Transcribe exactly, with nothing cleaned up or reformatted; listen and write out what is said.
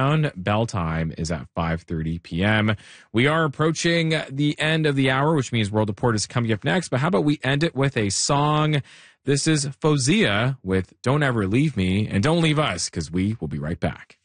countdown. Bell time is at five thirty p.m. We are approaching the end of the hour, which means World Report is coming up next. But how about we end it with a song? This is Fauziya with Don't Ever Leave Me, and don't leave us, because we will be right back.